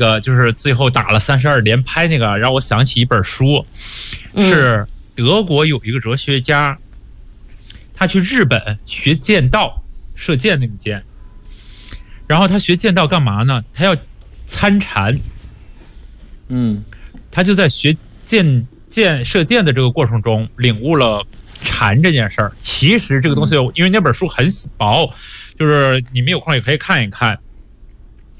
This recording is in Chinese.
个就是最后打了32连拍那个，让我想起一本书，是德国有一个哲学家，他去日本学剑道，射箭那个箭，然后他学剑道干嘛呢？他要参禅，他就在学射箭的这个过程中领悟了禅这件事儿。其实这个东西，因为那本书很薄，就是你们有空也可以看一看。